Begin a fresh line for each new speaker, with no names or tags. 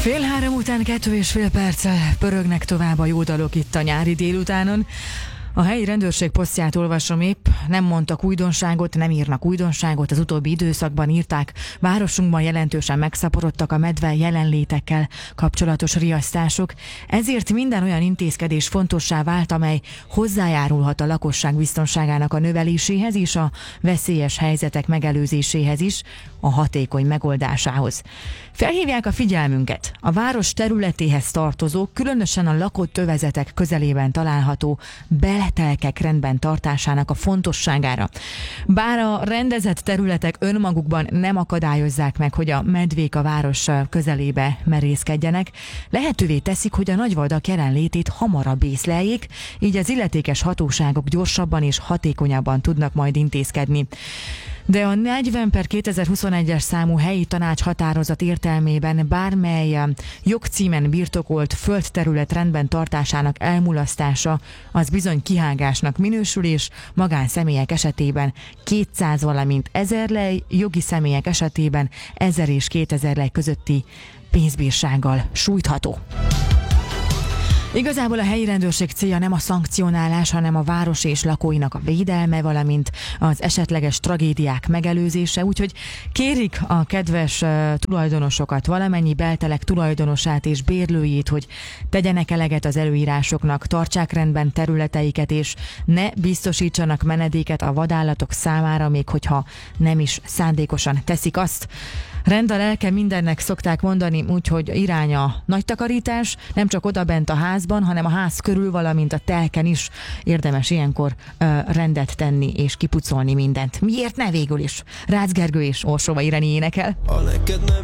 3 után 2,5 perccel pörögnek tovább a jó dalok itt a nyári délutánon. A helyi rendőrség posztját olvasom épp, nem mondtak újdonságot, nem írnak újdonságot, az utóbbi időszakban írták, városunkban jelentősen megszaporodtak a medve jelenlétekkel kapcsolatos riasztások, ezért minden olyan intézkedés fontossá vált, amely hozzájárulhat a lakosság biztonságának a növeléséhez és a veszélyes helyzetek megelőzéséhez is, a hatékony megoldásához. Felhívják a figyelmünket a város területéhez tartozó, különösen a lakott övezetek közelében található beletelkek rendben tartásának a fontosságára. Bár a rendezett területek önmagukban nem akadályozzák meg, hogy a medvék a város közelébe merészkedjenek, lehetővé teszik, hogy a nagyvadak jelenlétét hamarabb észleljék, így az illetékes hatóságok gyorsabban és hatékonyabban tudnak majd intézkedni. De a 40/2021-es számú helyi tanács határozat értelmében bármely jogcímen birtokolt földterület rendben tartásának elmulasztása az bizony kihágásnak minősül, és magánszemélyek esetében 200, valamint 1000 lej, jogi személyek esetében 1000 és 2000 lej közötti pénzbírsággal sújtható. Igazából a helyi rendőrség célja nem a szankcionálás, hanem a város és lakóinak a védelme, valamint az esetleges tragédiák megelőzése, úgyhogy kérik a kedves tulajdonosokat, valamennyi beltelek tulajdonosát és bérlőjét, hogy tegyenek eleget az előírásoknak, tartsák rendben területeiket, és ne biztosítsanak menedéket a vadállatok számára, még hogyha nem is szándékosan teszik azt. Rend a lelke mindennek szokták mondani, úgyhogy irány a nagy takarítás, nem csak odabent a házban, hanem a ház körül, valamint a telken is érdemes ilyenkor rendet tenni és kipucolni mindent. Miért ne végül is? Rácz Gergő és Orsova Ireni énekel.
Ha neked nem